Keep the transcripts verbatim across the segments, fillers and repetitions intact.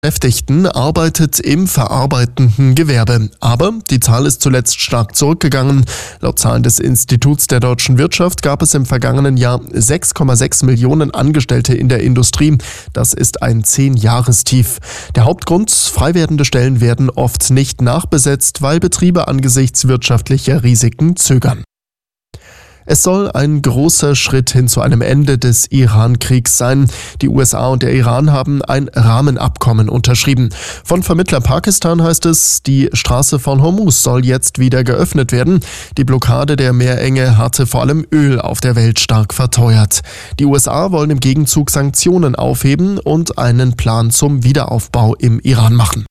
Beschäftigten arbeitet im verarbeitenden Gewerbe. Aber die Zahl ist zuletzt stark zurückgegangen. Laut Zahlen des Instituts der deutschen Wirtschaft gab es im vergangenen Jahr sechs Komma sechs Millionen Angestellte in der Industrie. Das ist ein Zehn-Jahrestief. Der Hauptgrund: frei werdende Stellen werden oft nicht nachbesetzt, weil Betriebe angesichts wirtschaftlicher Risiken zögern. Es soll ein großer Schritt hin zu einem Ende des Iran-Kriegs sein. Die U S A und der Iran haben ein Rahmenabkommen unterschrieben. Von Vermittler Pakistan heißt es, die Straße von Hormuz soll jetzt wieder geöffnet werden. Die Blockade der Meerenge hatte vor allem Öl auf der Welt stark verteuert. Die U S A wollen im Gegenzug Sanktionen aufheben und einen Plan zum Wiederaufbau im Iran machen.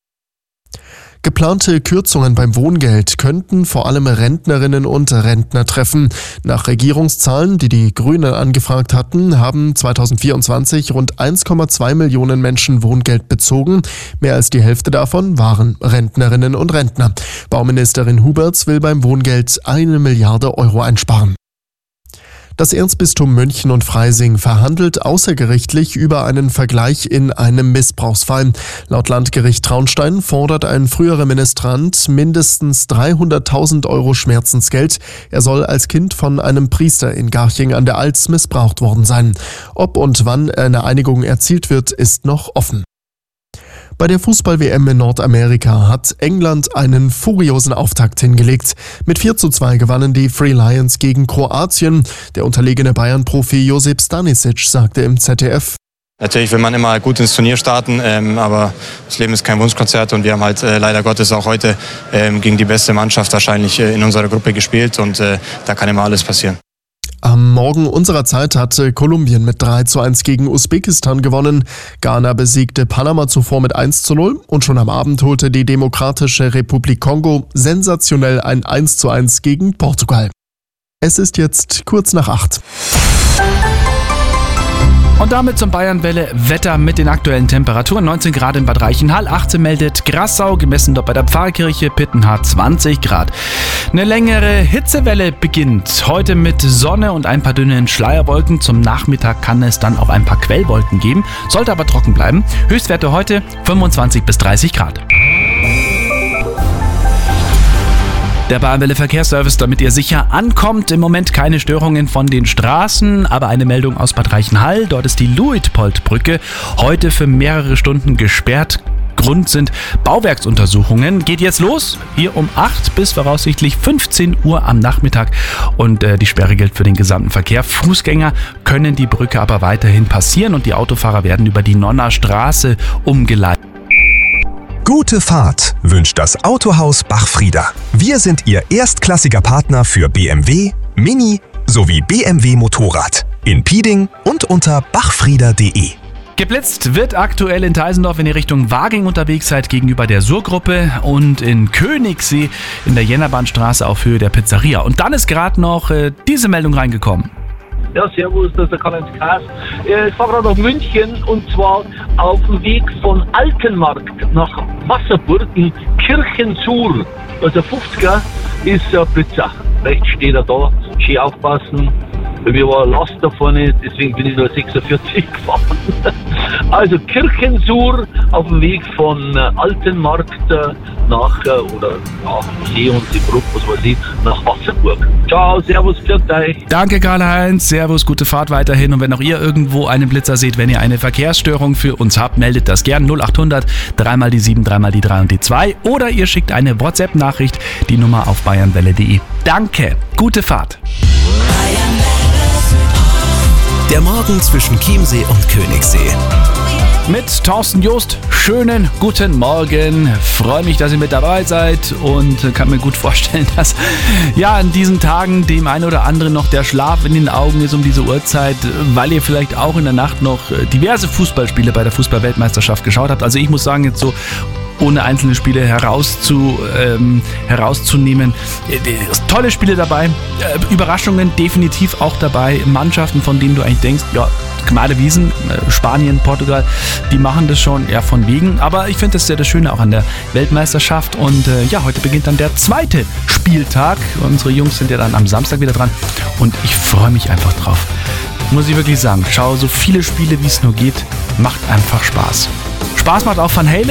Geplante Kürzungen beim Wohngeld könnten vor allem Rentnerinnen und Rentner treffen. Nach Regierungszahlen, die die Grünen angefragt hatten, haben zweitausendvierundzwanzig rund eins Komma zwei Millionen Menschen Wohngeld bezogen. Mehr als die Hälfte davon waren Rentnerinnen und Rentner. Bauministerin Huberts will beim Wohngeld eine Milliarde Euro einsparen. Das Erzbistum München und Freising verhandelt außergerichtlich über einen Vergleich in einem Missbrauchsfall. Laut Landgericht Traunstein fordert ein früherer Ministrant mindestens dreihunderttausend Euro Schmerzensgeld. Er soll als Kind von einem Priester in Garching an der Alz missbraucht worden sein. Ob und wann eine Einigung erzielt wird, ist noch offen. Bei der Fußball-W M in Nordamerika hat England einen furiosen Auftakt hingelegt. Mit vier zu zwei gewannen die Free Lions gegen Kroatien. Der unterlegene Bayern-Profi Josip Stanisic sagte im Z D F: Natürlich will man immer gut ins Turnier starten, ähm, aber das Leben ist kein Wunschkonzert und wir haben halt äh, leider Gottes auch heute ähm, gegen die beste Mannschaft wahrscheinlich äh, in unserer Gruppe gespielt und äh, da kann immer alles passieren. Am Morgen unserer Zeit hatte Kolumbien mit drei zu eins gegen Usbekistan gewonnen. Ghana besiegte Panama zuvor mit eins zu null und schon am Abend holte die Demokratische Republik Kongo sensationell ein eins zu eins gegen Portugal. Es ist jetzt kurz nach acht. Und damit zum Bayernwelle-Wetter mit den aktuellen Temperaturen. neunzehn Grad in Bad Reichenhall, achtzehn meldet Grassau, gemessen dort bei der Pfarrkirche Pittenhardt zwanzig Grad. Eine längere Hitzewelle beginnt heute mit Sonne und ein paar dünnen Schleierwolken. Zum Nachmittag kann es dann auch ein paar Quellwolken geben, sollte aber trocken bleiben. Höchstwerte heute fünfundzwanzig bis dreißig Grad. Der Bayernwelle Verkehrsservice, damit ihr sicher ankommt. Im Moment keine Störungen von den Straßen, aber eine Meldung aus Bad Reichenhall. Dort ist die Luitpoldbrücke heute für mehrere Stunden gesperrt. Grund sind Bauwerksuntersuchungen. Geht jetzt los, hier um acht bis voraussichtlich fünfzehn Uhr am Nachmittag. Und äh, die Sperre gilt für den gesamten Verkehr. Fußgänger können die Brücke aber weiterhin passieren und die Autofahrer werden über die Nonnerstraße umgeleitet. Gute Fahrt wünscht das Autohaus Bachfrieder. Wir sind Ihr erstklassiger Partner für B M W, Mini sowie B M W Motorrad. In Pieding und unter bachfrieder punkt de. Geblitzt wird aktuell in Teisendorf, wenn ihr Richtung Waging unterwegs seid, gegenüber der Surgruppe, und in Königssee in der Jennerbahnstraße auf Höhe der Pizzeria. Und dann ist gerade noch äh, diese Meldung reingekommen. Ja, servus, das ist der Karl-Heinz Kaas. Ich fahre gerade nach München und zwar auf dem Weg von Altenmarkt nach Wasserburg in Kirchenzur. Also fünfziger ist ein Blitzer. Rechts steht er da, schön aufpassen. Bei mir war Last da vorne, deswegen bin ich nur sechsundvierzig gefahren. Also Kirchenzur auf dem Weg von Altenmarkt nach, oder nach See und die Brücke, was weiß ich, nach Wasserburg. Ciao, servus, pfiat euch. Danke Karl-Heinz, servus, gute Fahrt weiterhin. Und wenn auch ihr irgendwo einen Blitzer seht, wenn ihr eine Verkehrsstörung für uns habt, meldet das gern null acht hundert, dreimal die sieben, dreimal die drei und die zwei. Oder ihr schickt eine WhatsApp-Nachricht, die Nummer auf bayernwelle punkt de. Danke, gute Fahrt. Der Morgen zwischen Chiemsee und Königssee. Mit Thorsten Joost, schönen guten Morgen. Freue mich, dass ihr mit dabei seid und kann mir gut vorstellen, dass ja an diesen Tagen dem einen oder anderen noch der Schlaf in den Augen ist um diese Uhrzeit, weil ihr vielleicht auch in der Nacht noch diverse Fußballspiele bei der Fußball-Weltmeisterschaft geschaut habt. Also ich muss sagen, jetzt so ohne einzelne Spiele herauszu, ähm, herauszunehmen. Äh, tolle Spiele dabei, äh, Überraschungen definitiv auch dabei, Mannschaften, von denen du eigentlich denkst, ja, Gmade Wiesen, äh, Spanien, Portugal, die machen das schon eher von wegen. Aber ich finde das ja das Schöne auch an der Weltmeisterschaft. Und äh, ja, heute beginnt dann der zweite Spieltag. Unsere Jungs sind ja dann am Samstag wieder dran und ich freue mich einfach drauf. Muss ich wirklich sagen, schau so viele Spiele, wie es nur geht, macht einfach Spaß. Spaß macht auch Van Halen.